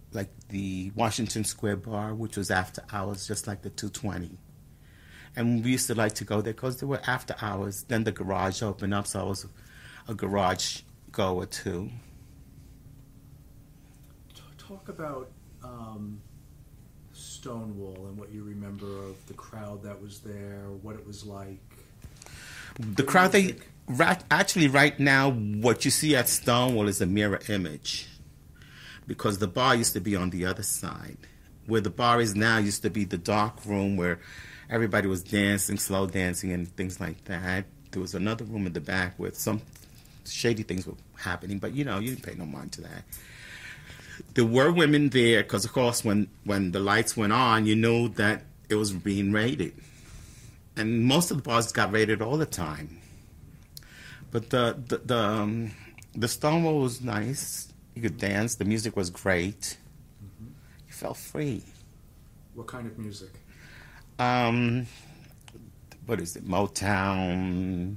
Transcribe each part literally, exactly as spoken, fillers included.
like the Washington Square Bar, which was after hours, just like the two twenty. And we used to like to go there because they were after hours. Then the garage opened up, so I was a garage goer too. Talk about um, Stonewall and what you remember of the crowd that was there, what it was like. The crowd, they right, actually right now, what you see at Stonewall is a mirror image, because the bar used to be on the other side. Where the bar is now used to be the dark room where everybody was dancing, slow dancing, and things like that. There was another room in the back where some shady things were happening, but you know, you didn't pay no mind to that. There were women there because, of course, when, when the lights went on, you knew that it was being raided. And most of the bars got raided all the time. But the the the, um, the Stonewall was nice. You could dance. The music was great. Mm-hmm. You felt free. What kind of music? Um, what is it? Motown,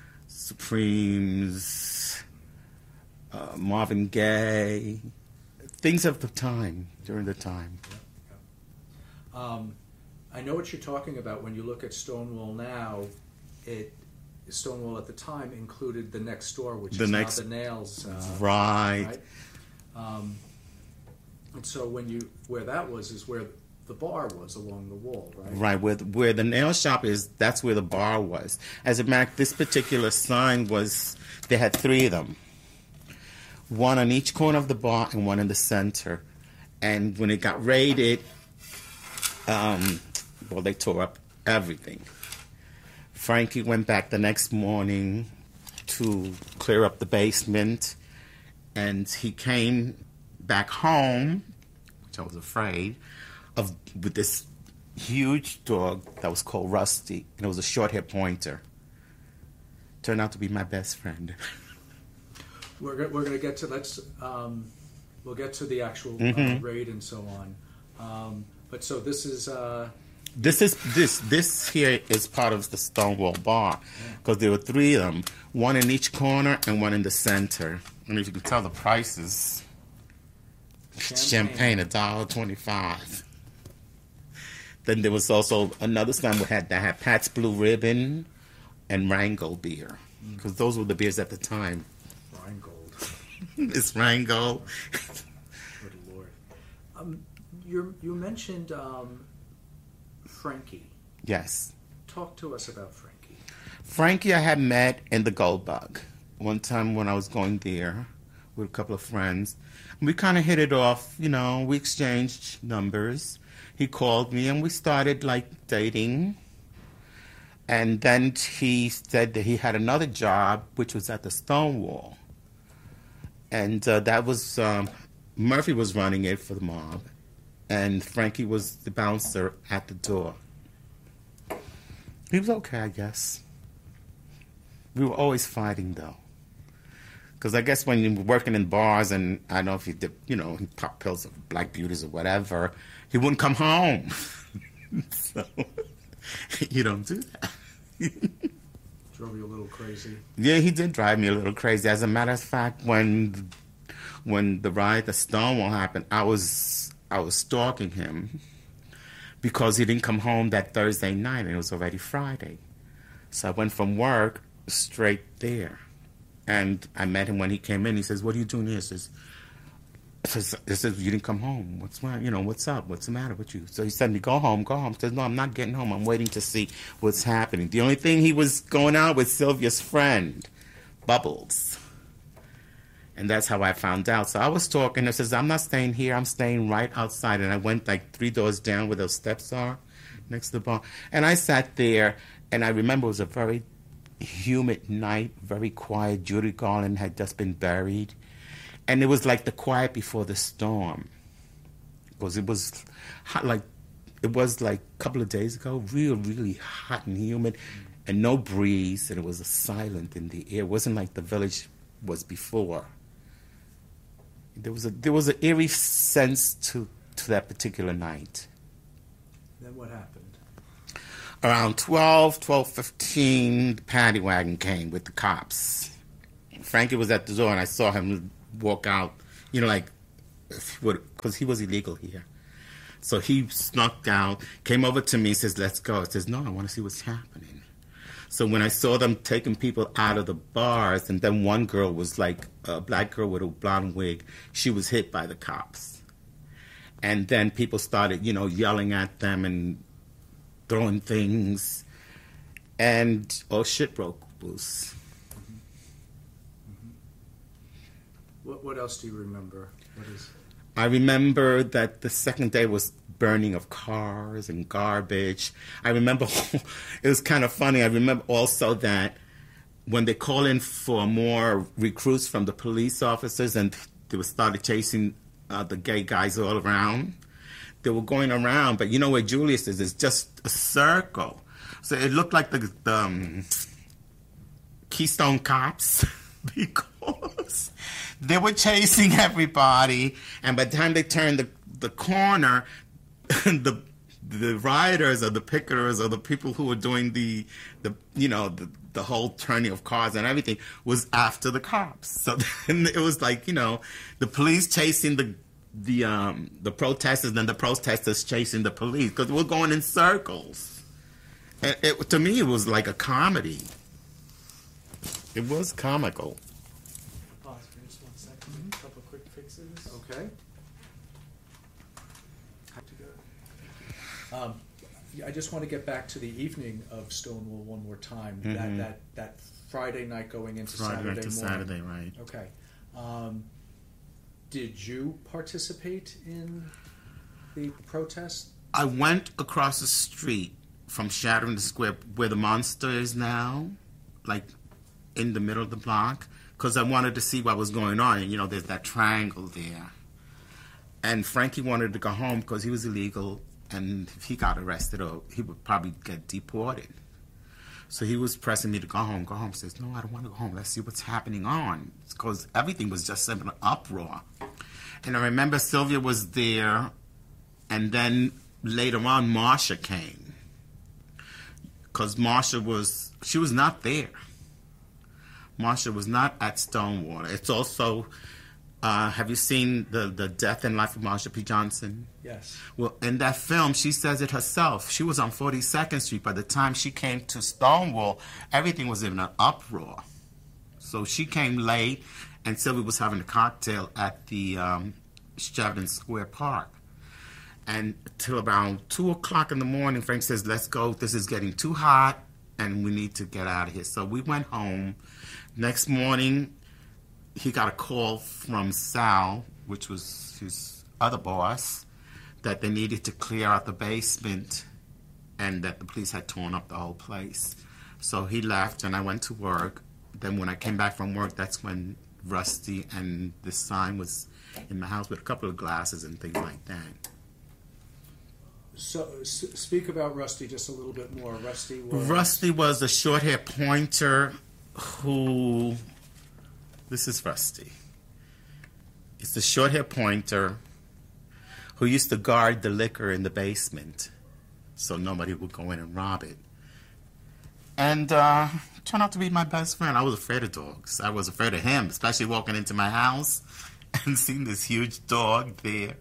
Supremes, uh, Marvin Gaye. Things of the time, during the time. Yeah, yeah. Um, I know what you're talking about. When you look at Stonewall now, it Stonewall at the time included the next door, which the is next, now the Nails. Uh, right. right? Um, and so when you where that was is where the bar was along the wall, right? Right, where the, where the nail shop is, that's where the bar was. As a matter, this particular sign was, they had three of them. One on each corner of the bar and one in the center. And when it got raided, um, well, they tore up everything. Frankie went back the next morning to clear up the basement, and he came back home, which I was afraid of, with this huge dog that was called Rusty, and it was a short-haired pointer. Turned out to be my best friend. We're go- we're going to get to let's um, we'll get to the actual mm-hmm. uh, raid and so on. Um, but so this is uh, this is this this here is part of the Stonewall Bar, because there were three of them, one in each corner and one in the center. And if you can tell the prices, champagne a dollar twenty-five. Then there was also another stand that had that had Pat's Blue Ribbon and Rheingold beer, because those were the beers at the time. Rheingold. It's Rheingold. Good Lord. Um, you you mentioned um, Frankie. Yes. Talk to us about Frankie. Frankie I had met in the Gold Bug one time when I was going there with a couple of friends. We kind of hit it off, you know, we exchanged numbers. He called me and we started like dating. And then he said that he had another job, which was at the Stonewall. And uh, that was, um, Murphy was running it for the mob. And Frankie was the bouncer at the door. He was okay, I guess. We were always fighting, though. Because I guess when you were working in bars, and I don't know if he did, you know, he popped pills of Black Beauties or whatever, he wouldn't come home. So, you don't do that. Drove you a little crazy. Yeah, he did drive me a little crazy. As a matter of fact, when when the riot at Stonewall happened, I was I was stalking him because he didn't come home that Thursday night, and it was already Friday. So I went from work straight there. And I met him when he came in. He says, "What are you doing here?" He says, he says, "You didn't come home. What's wrong? You know, what's up? What's the matter with you?" So he said to me, "Go home, go home." He says, "No, I'm not getting home. I'm waiting to see what's happening." The only thing, he was going out with Sylvia's friend, Bubbles. And that's how I found out. So I was talking. I says, "I'm not staying here. I'm staying right outside." And I went like three doors down where those steps are next to the bar. And I sat there, and I remember it was a very humid night, very quiet. Judy Garland had just been buried. And it was like the quiet before the storm. Because it was hot, like, it was like a couple of days ago, real, really hot and humid, and no breeze, and it was a silent in the air. It wasn't like the village was before. There was a there was an eerie sense to, to that particular night. Then what happened? Around twelve, twelve fifteen, the paddy wagon came with the cops. Frankie was at the door, and I saw him walk out, you know, like because he was illegal here. So he snuck out, came over to me, and says, let's go. I says, no, I want to see what's happening. So when I saw them taking people out of the bars, and then one girl was like a black girl with a blonde wig, she was hit by the cops. And then people started, you know, yelling at them and throwing things. And oh, shit broke loose. Mm-hmm. Mm-hmm. What, what else do you remember? What is... I remember that the second day was burning of cars and garbage. I remember, it was kind of funny. I remember also that when they call in for more recruits from the police officers and they were started chasing uh, the gay guys all around, they were going around, but you know where Julius is? It's just a circle. So it looked like the, the um, Keystone Cops because they were chasing everybody, and by the time they turned the, the corner, the the rioters or the picketers or the people who were doing the the you know the, the whole turning of cars and everything was after the cops. So then it was like, you know, the police chasing the the um the protesters and the protesters chasing the police because we're going in circles. And it, to me, it was like a comedy. It was comical. Pause for just one second. Mm-hmm. A couple quick fixes. Okay. Um, I just want to get back to the evening of Stonewall one more time. Mm-hmm. That that that Friday night going into Friday Saturday night to morning. Saturday, right? Okay. Um, did you participate in the protest? I went across the street from Sheridan Square, where the Monster is now, like in the middle of the block, because I wanted to see what was going on. And, you know, there's that triangle there. And Frankie wanted to go home because he was illegal, and if he got arrested, or he would probably get deported. So he was pressing me to go home, go home. Says, no, I don't want to go home. Let's see what's happening on. Because everything was just in an uproar. And I remember Sylvia was there, and then later on, Marsha came. Because Marsha was, she was not there. Marsha was not at Stonewall. It's also, uh, have you seen the, the Death and Life of Marsha P. Johnson? Yes. Well, in that film, she says it herself. She was on forty-second Street. By the time she came to Stonewall, everything was in an uproar. So she came late, and Sylvia was having a cocktail at the um, Sheridan Square Park. And till about two o'clock in the morning, Frank says, let's go. This is getting too hot, and we need to get out of here. So we went home. Next morning, he got a call from Sal, which was his other boss, that they needed to clear out the basement and that the police had torn up the whole place. So he left, and I went to work. Then when I came back from work, that's when Rusty and the sign was in the house with a couple of glasses and things like that. So, s- speak about Rusty just a little bit more. Rusty was... Rusty was a short-haired pointer who... This is Rusty. It's the short-haired pointer who used to guard the liquor in the basement so nobody would go in and rob it. And uh, turned out to be my best friend. I was afraid of dogs. I was afraid of him, especially walking into my house and seeing this huge dog there.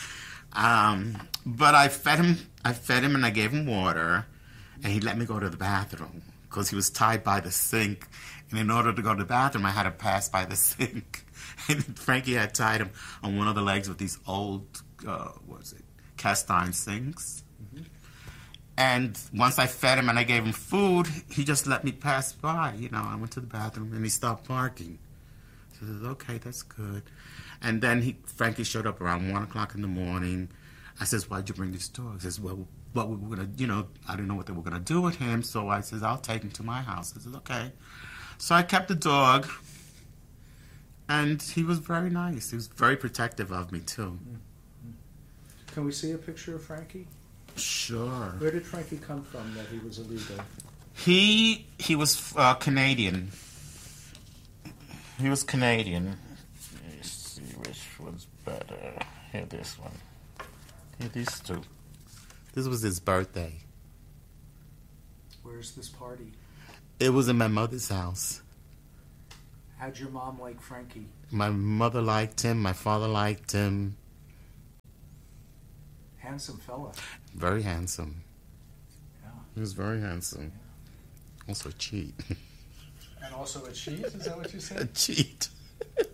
Um, but I fed him. I fed him and I gave him water, and he let me go to the bathroom because he was tied by the sink. And in order to go to the bathroom, I had to pass by the sink. And Frankie had tied him on one of the legs with these old, uh, what was it, cast iron sinks. Mm-hmm. And once I fed him and I gave him food, he just let me pass by. You know, I went to the bathroom and he stopped barking. So I said, okay, that's good. And then he, Frankie showed up around one o'clock in the morning. I says, why'd you bring this dog? He says, well, what we were going to, you know, I didn't know what they were going to do with him. So I says, I'll take him to my house. I said, okay. So I kept the dog, and he was very nice. He was very protective of me, too. Can we see a picture of Frankie? Sure. Where did Frankie come from that he was illegal? He, he was uh, Canadian. He was Canadian. Let me see which one's better. Here, this one. Here, these two. This was his birthday. Where's this party? It was in my mother's house. How'd your mom like Frankie? My mother liked him. My father liked him. handsome fella. Very handsome. Yeah. He was very handsome. Also cheat. And also a cheat, is that what you A said? cheat.